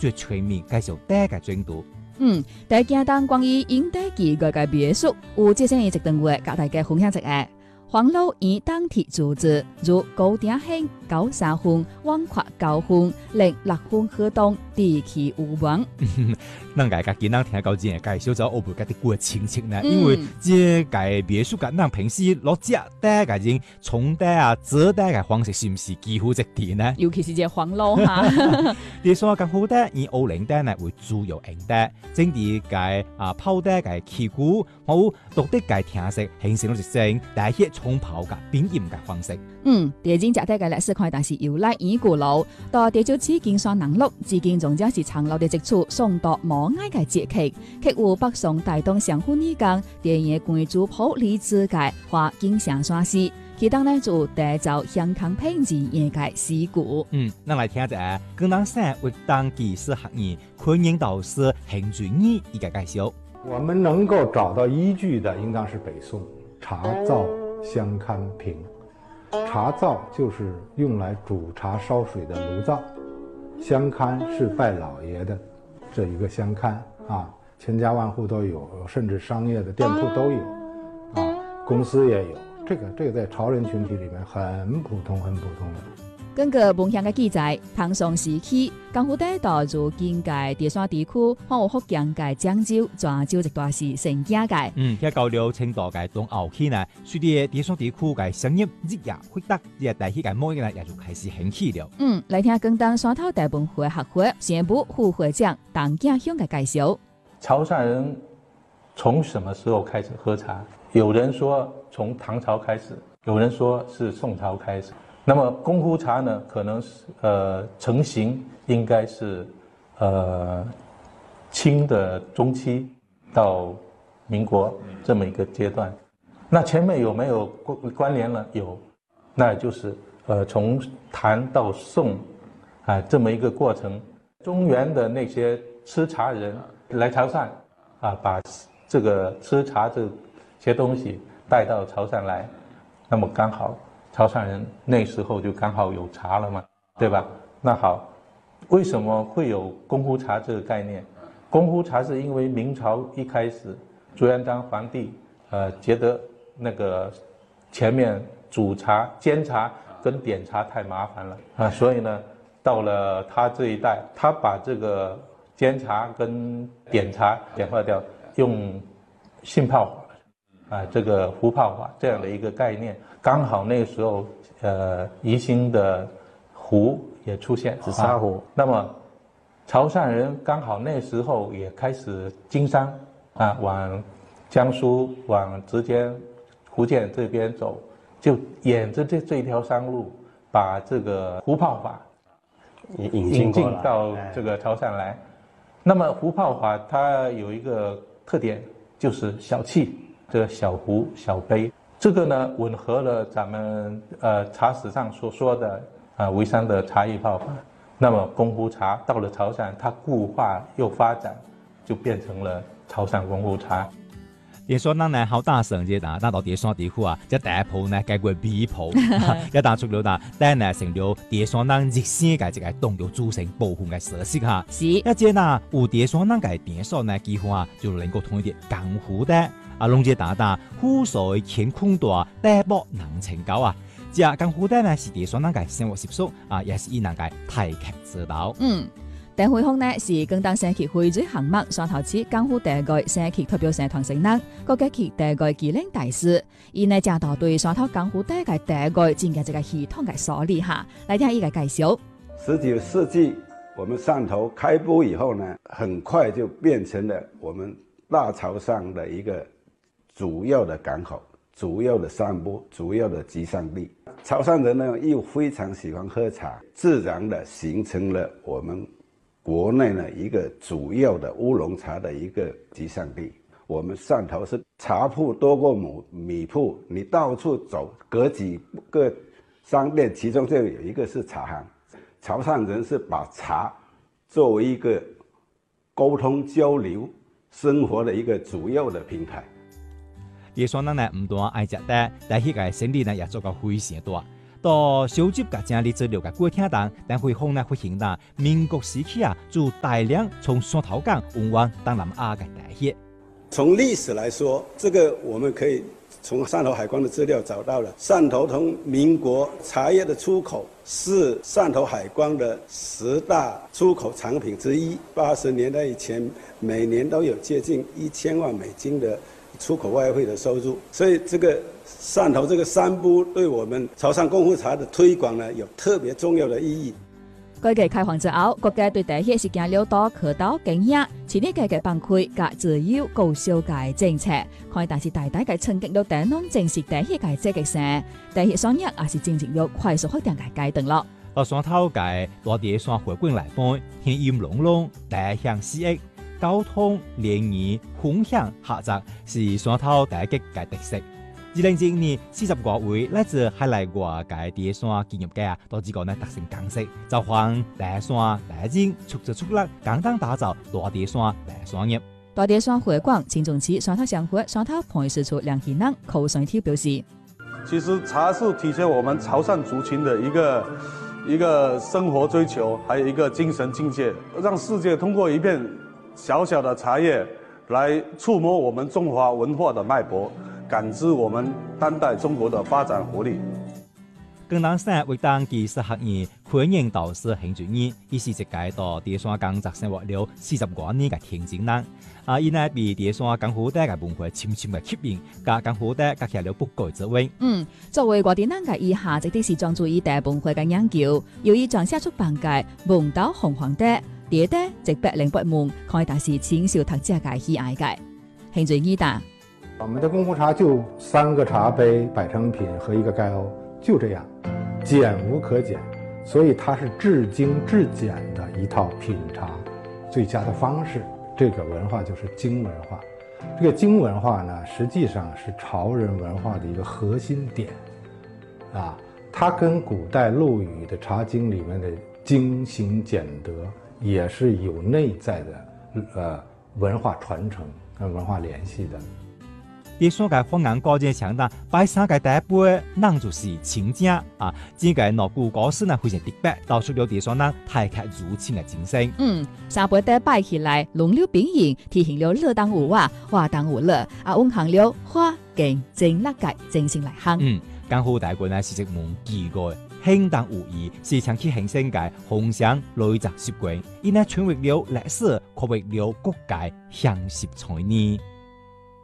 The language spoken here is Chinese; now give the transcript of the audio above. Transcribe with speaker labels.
Speaker 1: 最全面介绍茶嘅进度。
Speaker 2: 在行当关于饮茶技艺嘅描述，有接下来一段话，甲大家分享一下。黄老以当体组织，如9点兴、93分、往跨9分、06分河东，地气有望。
Speaker 1: 咱大家今日听到这介绍咗，我会觉得过清晰呢，因为这介描述咱平时落只茶嘅人冲茶啊、做茶嘅方式是唔是几乎一致呢？
Speaker 2: 尤其是这黄老哈。
Speaker 1: 第三讲好茶以乌龙茶呢为主要用茶，整啲嘅泡茶嘅器具，好独特嘅特色，形成咗一種大熱沖泡嘅冰飲嘅方式。
Speaker 2: 地精食茶嘅歷史看，但是由來已古老，到地州市經山南路，至今仲只是長留嘅積處，送到無礙嘅節氣，卻有北宋大東上婚衣間，電影關注普李之界，花景上山市，其當呢就帶走香港品質業界事故。
Speaker 1: 咱來聽一下廣東省活動技術學院昆明導師邢俊義一個介紹。
Speaker 3: 我們能夠找到依據的，應當是北宋茶灶香堪瓶。茶灶就是用來煮茶燒水的爐灶，香堪是拜老爺的這一個香堪啊，千家萬戶都有，甚至商業的店鋪都有啊，公司也有。這個在潮人群體裏面很普通的。
Speaker 2: 根據文獻嘅記載，唐宋時期，江湖茶道如今嘅第三地區，還有福建嘅漳州、泉州一段是盛行嘅。
Speaker 1: 喺到了清代嘅東後期呢，隨住第三地區嘅商業日益發達，呢大起嘅貿易呢也就開始興起了。
Speaker 2: 來聽廣東山頭大文會學會宣部副會長鄧家香嘅介紹。
Speaker 4: 潮汕人從什麼時候開始喝茶？有人說從唐朝開始，有人說是宋朝開始。那麼功夫茶呢，可能是成型應該是清的中期到民國這麼一個階段。那前面有沒有關聯呢？有，那就是從唐到宋這麼一個過程。中原的那些吃茶人來潮汕把這個吃茶這些東西帶到潮汕來，那麼剛好潮汕人那時候就剛好有茶了嘛，對吧？那好，為什麼會有功夫茶這個概念？功夫茶是因為明朝一開始朱元璋皇帝覺得那個前面煮茶煎茶跟點茶太麻煩了所以呢到了他這一代，他把這個煎茶跟點茶簡化掉，用浸泡法這個壺泡法這樣的一個概念。剛好那個時候宜興的壺也出現紫砂壺，那麼潮汕人剛好那時候也開始經商往江蘇往直接福建這邊走，就沿着這一條商路把這個壺泡法引進到這個潮汕來。那麼壺泡法它有一個特點，就是小氣，這個小壺小杯，這個呢吻合了咱們茶史上所說的沩山的茶藝泡法。那麼功夫茶到了潮汕，它固化又發展，就變成了潮汕功夫茶。
Speaker 1: 第三咱呢好大聲嘅嗱，到第三地區即第一鋪呢改為尾鋪，一打出了嗱，但呢成了第三咱熱線嘅一個動作組成部分嘅設施嚇。
Speaker 2: 是，
Speaker 1: 一隻呢有第三咱嘅電商呢幾乎就能夠同一啲功夫的攏只打富水乾坤大，大波能成交這功夫的呢是第三咱嘅生活習俗也是以能嘅提劇指導。
Speaker 2: 第會空呢是廣東省協會最項目山頭市功夫大會省協代表社團成員，國家協大會技能大師，而呢正道對山頭功夫大會大會進行這個系統嘅梳理下，來聽一個介紹。
Speaker 5: 19世紀我們汕頭開埠以後呢，很快就變成了我們大潮汕的一個主要的港口、主要的商埠、主要的集散地。潮汕人呢又非常喜歡喝茶，自然的形成了我們國內呢一個主要的烏龍茶的一個集散地。我們汕頭是茶鋪多過米鋪，你到處走，隔幾個商店，其中就有一個是茶行。潮汕人是把茶作為一個溝通交流生活的一個主要的平台。
Speaker 1: 第三咱呢唔單愛食茶，但係個生意呢也做到非常大。 到收集各家的资料嘅过程当，但会方呢会显得民国时期就大量从汕头港运往东南亚嘅带血。
Speaker 6: 从历史来说，这个我们可以从汕头海关的资料找到了，汕头从民国茶叶的出口是汕头海关的10大出口产品之一。80年代以前，每年都有接近1000万美金的出口外汇的收入，所以这个汕头这个三不对我们潮汕功夫茶的推广呢，有特别重要的意义。
Speaker 2: 改革开放之後，國家對茶葉是行了多渠道經驗，前啲改革崩潰及自由高消嘅政策，看但是大大嘅衝擊到地方正式茶葉嘅積極性，茶葉商業也是進入咗快速發展嘅階段咯。
Speaker 1: 到汕頭嘅大地山回歸來講，現煙籠籠、大鄉四溢、交通聯誼、分享合作是汕頭茶葉嘅特色。2001年40個位來自海內外嘅地山建業家都只個呢特性共識，就向大山大人促進出力，簡單打造大地山大商業。
Speaker 2: 大地山會館前總持汕頭商會汕頭辦事處梁顯能寇順挑表示：
Speaker 7: 其實茶是體現我們潮汕族群的一個生活追求，還有一個精神境界，讓世界通過一片小小的茶葉來觸摸我們中華文化的脈搏，感知我們當代中國的發展活力。
Speaker 1: 廣東省活動技術學院歡迎導師邢俊義，伊是一屆到地山工作生活了40多年嘅田井人。伊呢被地山功夫茶嘅文化深深嘅吸引，甲功夫茶結下了不改之緣。
Speaker 2: 作為我哋人嘅以下，一定是專注於茶文化嘅研究，由於撰寫出版嘅《夢島紅黃茶》、茶茶直白零八門，可以但是淺小讀者嘅喜愛嘅。邢俊義答：
Speaker 3: 我們的功夫茶就3個茶杯擺成品和一個蓋甌，就這樣，簡無可簡，所以它是至精至簡的一套品茶最佳的方式。這個文化就是精文化，這個精文化呢，實際上是潮人文化的一個核心點，它跟古代陸羽的《茶經》裡面的精行儉德也是有內在的文化傳承跟文化聯繫的。
Speaker 1: 地山嘅方言高見強大，擺三個茶杯，人就是清正這個內古故事呢非常特別，道出了地山人大客如情嘅精神。
Speaker 2: 三杯茶擺起來，龍流並行，體現了樂當有話當有樂，運行了花勁正力界精神來行。
Speaker 1: 功夫茶館呢是一門奇藝，輕當有意，是長期形成嘅風尚累積習慣，伊呢傳為了歷史，卻為了國界享習才呢。